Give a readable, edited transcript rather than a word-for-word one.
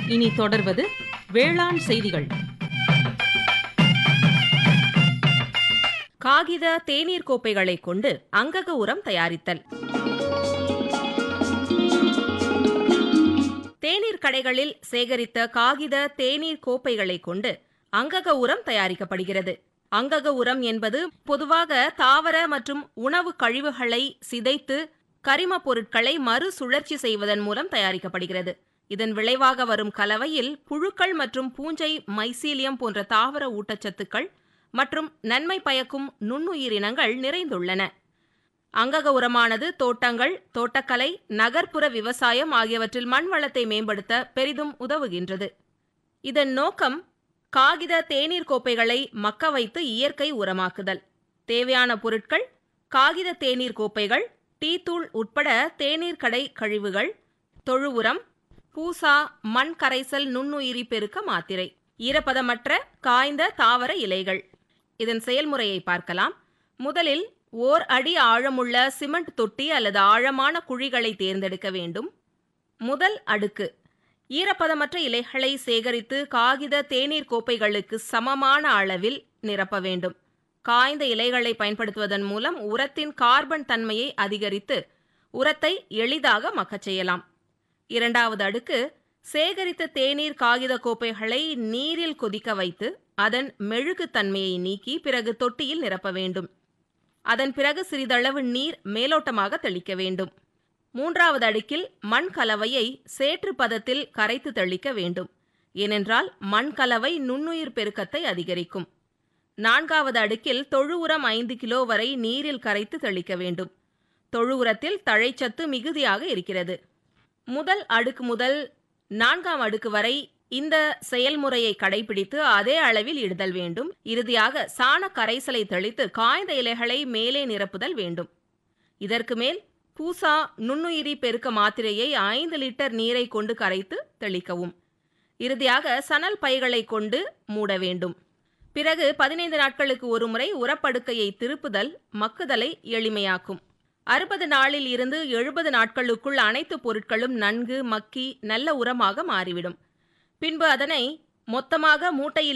இனி தொடர்வது வேளாண் செய்திகள். காகித தேநீர் கோப்பைகளை கொண்டு அங்கக உரம் தயாரித்தல். தேநீர் கடைகளில் சேகரித்த காகித தேநீர் கோப்பைகளை கொண்டு அங்கக உரம் தயாரிக்கப்படுகிறது. அங்கக உரம் என்பது பொதுவாக தாவர மற்றும் உணவு கழிவுகளை சிதைத்து கரிமப் பொருட்களை மறுசுழற்சி செய்வதன் மூலம் தயாரிக்கப்படுகிறது. இதன் விளைவாக வரும் கலவையில் புழுக்கள் மற்றும் பூஞ்சை மைசீலியம் போன்ற தாவர ஊட்டச்சத்துக்கள் மற்றும் நன்மை பயக்கும் நுண்ணுயிரினங்கள் நிறைந்துள்ளன. அங்கக உரமானது தோட்டங்கள், தோட்டக்கலை, நகர்ப்புற விவசாயம் ஆகியவற்றில் மண் வளத்தை மேம்படுத்த பெரிதும் உதவுகின்றது. இதன் நோக்கம் காகித தேநீர் கோப்பைகளை மக்க வைத்து இயற்கை உரமாக்குதல். தேவையான பொருட்கள்: காகித தேநீர் கோப்பைகள், டீ தூள் உட்பட தேநீர் கடை கழிவுகள், தொழு உரம், பூசா, மண் கரைசல், நுண்ணுயிரி பெருக்க மாத்திரை, ஈரப்பதமற்ற காய்ந்த தாவர இலைகள். இதன் செயல்முறையை பார்க்கலாம். முதலில் ஓர் அடி ஆழமுள்ள சிமெண்ட் தொட்டி அல்லது ஆழமான குழிகளை தேர்ந்தெடுக்க வேண்டும். முதல் அடுக்கு: ஈரப்பதமற்ற இலைகளை சேகரித்து காகித தேநீர் கோப்பைகளுக்கு சமமான அளவில் நிரப்ப வேண்டும். காய்ந்த இலைகளை பயன்படுத்துவதன் மூலம் உரத்தின் கார்பன் தன்மையை அதிகரித்து உரத்தை எளிதாக மக்கச் செய்யலாம். இரண்டாவது அடுக்கு: சேகரித்த தேநீர் காகித கோப்பைகளை நீரில் கொதிக்க வைத்து அதன் மெழுகு தன்மையை நீக்கி பிறகு தொட்டியில் நிரப்ப வேண்டும். அதன் பிறகு சிறிதளவு நீர் மேலோட்டமாக தெளிக்க வேண்டும். மூன்றாவது அடுக்கில் மண் கலவையை சேற்று பதத்தில் கரைத்து தெளிக்க வேண்டும். ஏனென்றால் மண் கலவை நுண்ணுயிர் பெருக்கத்தை அதிகரிக்கும். நான்காவது அடுக்கில் தொழு உரம் 5 கிலோ வரை நீரில் கரைத்து தெளிக்க வேண்டும். தொழு உரத்தில் தழைச்சத்து மிகுதியாக இருக்கிறது. முதல் அடுக்கு முதல் 4ஆம் அடுக்கு வரை இந்த செயல்முறையை கடைபிடித்து அதே அளவில் இடுதல் வேண்டும். இறுதியாக சாண கரைசலை தெளித்து காய்ந்த இலைகளை மேலே நிரப்புதல் வேண்டும். இதற்கு மேல் பூசா, நுண்ணுயிரி பெருக்க மாத்திரையை 5 லிட்டர் நீரை கொண்டு கரைத்து தெளிக்கவும். இறுதியாக சணல் பைகளை கொண்டு மூட வேண்டும். பிறகு 15 நாட்களுக்கு ஒருமுறை உரப்படுக்கையை திருப்புதல் மக்குதலை எளிமையாக்கும். 60 நாளில் இருந்து 70 நாட்களுக்குள் அனைத்து பொருட்களும் நன்கு மக்கி நல்ல உரமாக மாறிவிடும். பின்பு அதனை மொத்தமாக மூட்டையில்